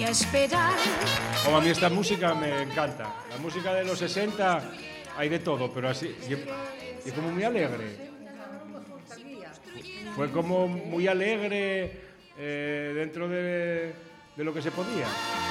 a esperar. Como a mí esta música me encanta. La música de los 60 hay de todo, pero así y como muy alegre. Fue como muy alegre dentro de lo que se podía.